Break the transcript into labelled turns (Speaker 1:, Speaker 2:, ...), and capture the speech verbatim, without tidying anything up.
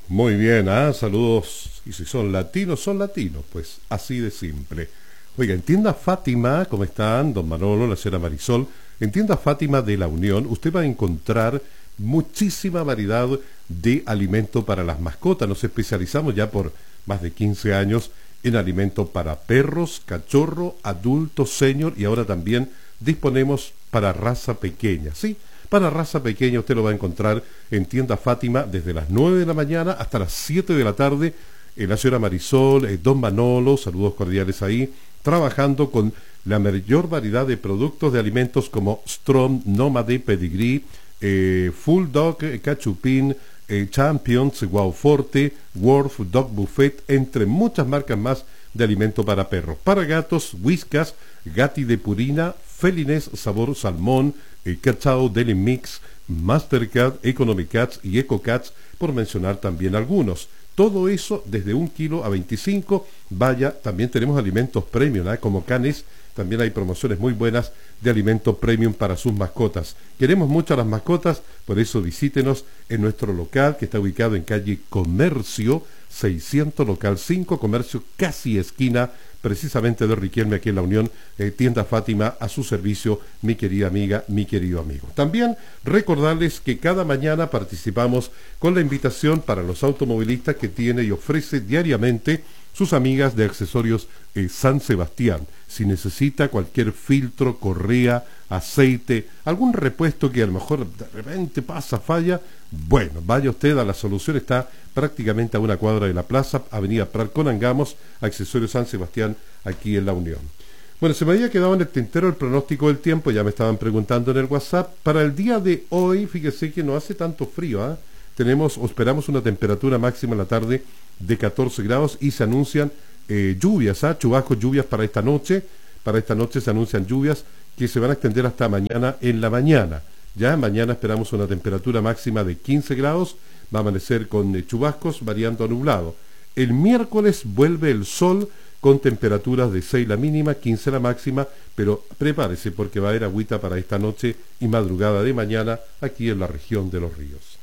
Speaker 1: Muy bien, ah, saludos. Y si son latinos, son latinos, pues así de simple. Oiga, en tienda Fátima, ¿cómo están? Don Manolo, la señora Marisol. En tienda Fátima de la Unión, usted va a encontrar muchísima variedad de alimento para las mascotas. Nos especializamos ya por más de quince años en alimento para perros, cachorro, adulto, senior y ahora también disponemos para raza pequeña, ¿sí? Para raza pequeña usted lo va a encontrar en tienda Fátima desde las nueve de la mañana hasta las siete de la tarde. Eh, la señora Marisol, eh, don Manolo, saludos cordiales ahí, trabajando con la mayor variedad de productos de alimentos como Strong, Nómade, Pedigree, eh, Full Dog, eh, Cachupín, eh, Champions, Wow Forte, Worth, Dog Buffet, entre muchas marcas más de alimento para perros. Para gatos, Whiskas, Gatti de Purina, Felines, Sabor Salmón, eh, Cachao, Deli Mix, Mastercat, Economy Cats y Eco Cats, por mencionar también algunos. Todo eso desde un kilo a veinticinco. Vaya, también tenemos alimentos premium, ¿eh? Como Canes. También hay promociones muy buenas de alimentos premium para sus mascotas. Queremos mucho a las mascotas, por eso visítenos en nuestro local que está ubicado en calle Comercio seiscientos, local cinco, Comercio casi esquina, precisamente de Riquelme, aquí en la Unión, eh, tienda Fátima, a su servicio, mi querida amiga, mi querido amigo. También recordarles que cada mañana participamos con la invitación para los automovilistas que tiene y ofrece diariamente sus amigas de accesorios eh, San Sebastián. Si necesita cualquier filtro, correa, aceite, algún repuesto que a lo mejor de repente pasa, falla, bueno, vaya usted a la solución, está prácticamente a una cuadra de la plaza, avenida Prat con Angamos, accesorios San Sebastián, aquí en la Unión. Bueno, se me había quedado en el tintero el pronóstico del tiempo, ya me estaban preguntando en el WhatsApp. Para el día de hoy, fíjese que no hace tanto frío, ¿ah? ¿eh? Tenemos, o esperamos una temperatura máxima en la tarde de catorce grados y se anuncian eh, lluvias, ¿ah? Chubascos, lluvias para esta noche. Para esta noche se anuncian lluvias que se van a extender hasta mañana en la mañana. Ya mañana esperamos una temperatura máxima de quince grados, va a amanecer con eh, chubascos variando a nublado. El miércoles vuelve el sol con temperaturas de seis la mínima, quince la máxima, pero prepárese porque va a haber agüita para esta noche y madrugada de mañana aquí en la región de Los Ríos.